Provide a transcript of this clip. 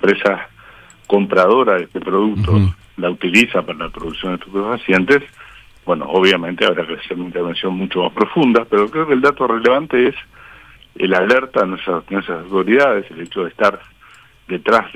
empresa compradora de este producto la utiliza para la producción de estupefacientes, bueno, obviamente habrá que hacer una intervención mucho más profunda, pero creo que el dato relevante es el alerta a nuestras autoridades, el hecho de estar detrás